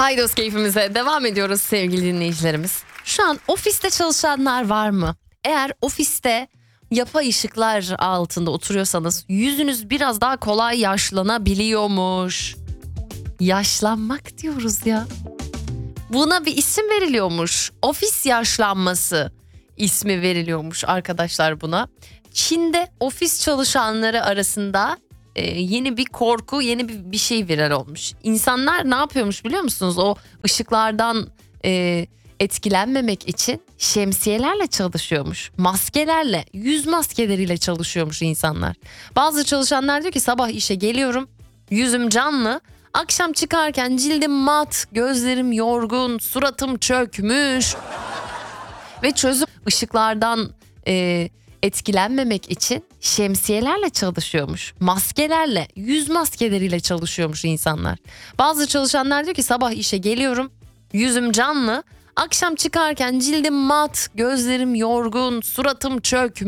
Paydos keyfimize devam ediyoruz sevgili dinleyicilerimiz. Şu an ofiste çalışanlar var mı? Eğer ofiste yapay ışıklar altında oturuyorsanız yüzünüz biraz daha kolay yaşlanabiliyormuş. Yaşlanmak diyoruz ya. Buna bir isim veriliyormuş. Ofis yaşlanması ismi veriliyormuş arkadaşlar buna. Çin'de ofis çalışanları arasında yeni bir korku, yeni bir şey viral olmuş. İnsanlar ne yapıyormuş biliyor musunuz? O ışıklardan etkilenmemek için şemsiyelerle çalışıyormuş. Maskelerle, yüz maskeleriyle çalışıyormuş insanlar. Bazı çalışanlar diyor ki sabah işe geliyorum, yüzüm canlı. Akşam çıkarken cildim mat, gözlerim yorgun, suratım çökmüş. Ve çözüm ışıklardan etkilenmemek için şemsiyelerle çalışıyormuş. Maskelerle, yüz maskeleriyle çalışıyormuş insanlar. Bazı çalışanlar diyor ki sabah işe geliyorum, yüzüm canlı. Akşam çıkarken cildim mat, gözlerim yorgun, suratım çökmüş.